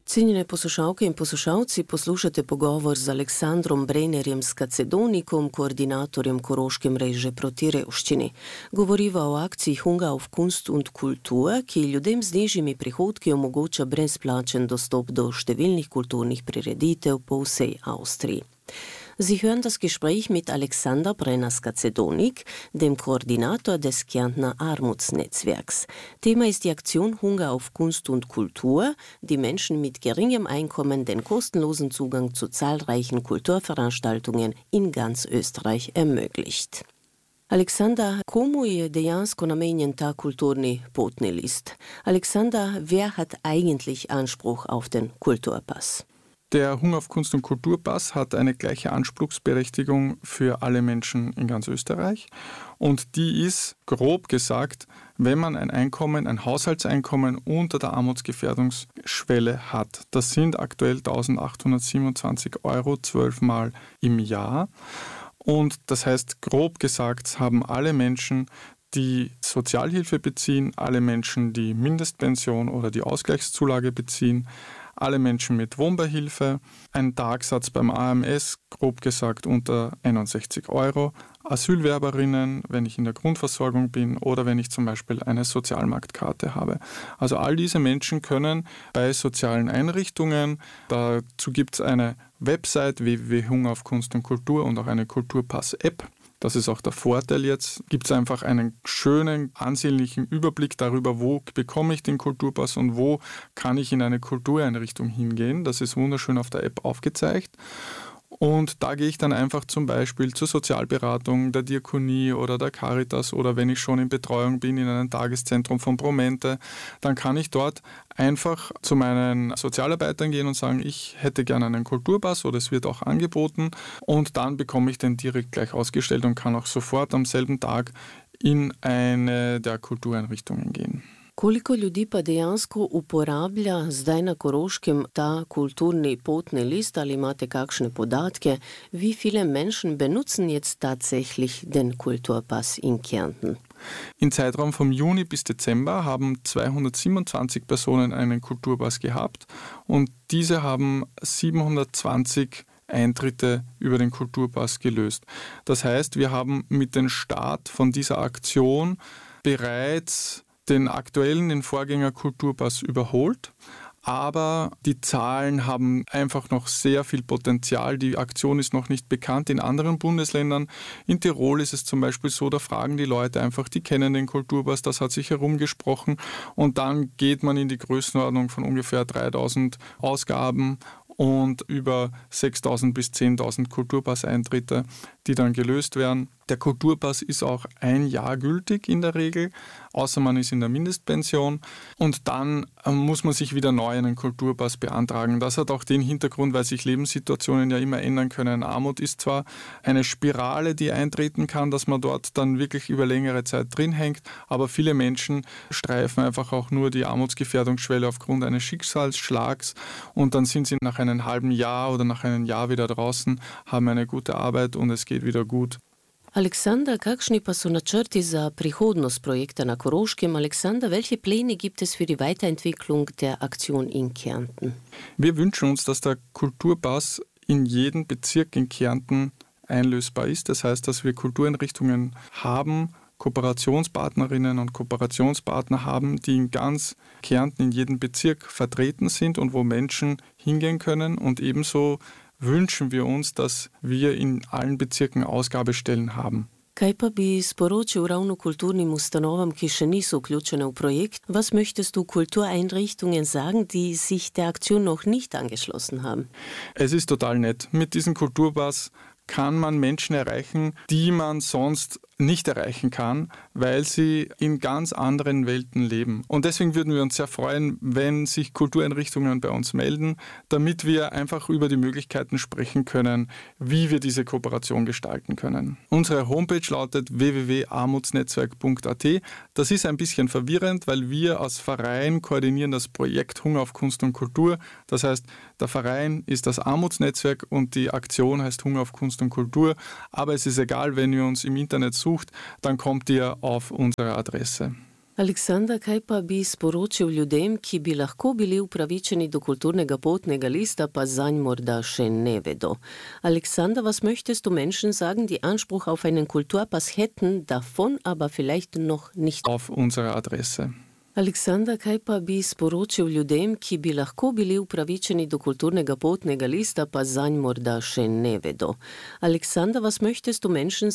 Cenjene poslušalke in poslušalci, poslušate pogovor z Aleksandrom Brennerjem Skacedonikom, koordinatorjem Koroške mreže proti revščini. Govoriva o akciji Hunger auf Kunst und Kultur, ki ljudem z nižjimi prihodki omogoča brezplačen dostop do številnih kulturnih prireditev po vsej Avstriji. Sie hören das Gespräch mit Alexander Brenner-Skacedonik, dem Koordinator des Kärntner Armutsnetzwerks. Thema ist die Aktion Hunger auf Kunst und Kultur, die Menschen mit geringem Einkommen den kostenlosen Zugang zu zahlreichen Kulturveranstaltungen in ganz Österreich ermöglicht. Alexander, komu je dejansko namenjen ta kulturni potni list? Alexander, wer hat eigentlich Anspruch auf den Kulturpass? Der Hunger auf Kunst- und Kulturpass hat eine gleiche Anspruchsberechtigung für alle Menschen in ganz Österreich. Und die ist, grob gesagt, wenn man ein Haushaltseinkommen unter der Armutsgefährdungsschwelle hat. Das sind aktuell 1.827 Euro, 12 Mal im Jahr. Und das heißt, grob gesagt, haben alle Menschen, die Sozialhilfe beziehen, alle Menschen, die Mindestpension oder die Ausgleichszulage beziehen, alle Menschen mit Wohnbeihilfe, ein Tagsatz beim AMS, grob gesagt unter 61 Euro, Asylwerberinnen, wenn ich in der Grundversorgung bin oder wenn ich zum Beispiel eine Sozialmarktkarte habe. Also all diese Menschen können bei sozialen Einrichtungen, dazu gibt es eine Website www.hunger auf Kunst und Kultur und auch eine Kulturpass-App. Das ist auch der Vorteil jetzt. Gibt es einfach einen schönen, ansehnlichen Überblick darüber, wo bekomme ich den Kulturpass und wo kann ich in eine Kultureinrichtung hingehen. Das ist wunderschön auf der App aufgezeigt. Und da gehe ich dann einfach zum Beispiel zur Sozialberatung, der Diakonie oder der Caritas oder wenn ich schon in Betreuung bin in einem Tageszentrum von Promente, dann kann ich dort einfach zu meinen Sozialarbeitern gehen und sagen, ich hätte gerne einen Kulturpass oder es wird auch angeboten und dann bekomme ich den direkt gleich ausgestellt und kann auch sofort am selben Tag in eine der Kultureinrichtungen gehen. Koliko ljudi pa dejansko uporablja zdaj na Koroškem ta kulturni potni list? Ali imate kakšne podatke? Wie viele Menschen benutzen jetzt tatsächlich den Kulturpass in Kärnten? Im Zeitraum vom Juni bis Dezember haben 227 Personen einen Kulturpass gehabt und diese haben 720 Eintritte über den Kulturpass gelöst. Das heißt, wir haben mit dem Start von dieser Aktion bereits den Vorgänger Kulturpass überholt, aber die Zahlen haben einfach noch sehr viel Potenzial. Die Aktion ist noch nicht bekannt in anderen Bundesländern. In Tirol ist es zum Beispiel so, da fragen die Leute einfach, die kennen den Kulturpass, das hat sich herumgesprochen und dann geht man in die Größenordnung von ungefähr 3.000 Ausgaben und über 6.000 bis 10.000 Kulturpass-Eintritte, die dann gelöst werden. Der Kulturpass ist auch ein Jahr gültig in der Regel, außer man ist in der Mindestpension. Und dann muss man sich wieder neu einen Kulturpass beantragen. Das hat auch den Hintergrund, weil sich Lebenssituationen ja immer ändern können. Armut ist zwar eine Spirale, die eintreten kann, dass man dort dann wirklich über längere Zeit drin hängt, aber viele Menschen streifen einfach auch nur die Armutsgefährdungsschwelle aufgrund eines Schicksalsschlags und dann sind sie nach einem halben Jahr oder nach einem Jahr wieder draußen, haben eine gute Arbeit und es geht wieder gut. Alexander, kakšni pa so načrti za prihodnost projekta na Koroškem? Alexander, welche Pläne gibt es für die Weiterentwicklung der Aktion in Kärnten? Wir wünschen uns, dass der Kulturpass in jedem Bezirk in Kärnten einlösbar ist. Das heißt, dass wir Kultureinrichtungen haben, Kooperationspartnerinnen und Kooperationspartner haben, die in ganz Kärnten in jedem Bezirk vertreten sind und wo Menschen hingehen können und ebenso wünschen wir uns, dass wir in allen Bezirken Ausgabestellen haben. Kaj pa bi sporočil ravno kulturnim ustanovam, ki še niso vključene v projekt? Was möchtest du Kultureinrichtungen sagen, die sich der Aktion noch nicht angeschlossen haben? Es ist total nett. Mit diesem Kulturpass kann man Menschen erreichen, die man sonst nicht erreichen kann, weil sie in ganz anderen Welten leben. Und deswegen würden wir uns sehr freuen, wenn sich Kultureinrichtungen bei uns melden, damit wir einfach über die Möglichkeiten sprechen können, wie wir diese Kooperation gestalten können. Unsere Homepage lautet www.armutsnetzwerk.at. Das ist ein bisschen verwirrend, weil wir als Verein koordinieren das Projekt Hunger auf Kunst und Kultur. Das heißt, der Verein ist das Armutsnetzwerk und die Aktion heißt Hunger auf Kunst und Kultur. Aber es ist egal, wenn ihr uns im Internet sucht, dann kommt ihr auf unsere Adresse. Aleksandar, kaj pa bi sporočil ljudem, ki bi lahko bili upravičeni do kulturnega potnega lista, pa zanj morda še ne vedo? Alexander, was möchtest du Menschen sagen, die Anspruch auf einen Kulturpass hätten, davon aber vielleicht noch nicht? Auf unserer Adresse. Aleksandar, kaj pa bi sporočil ljudem, ki bi lahko bili upravičeni do kulturnega potnega lista, pa zanj morda še ne vedo? Alexander, was möchtest du Menschen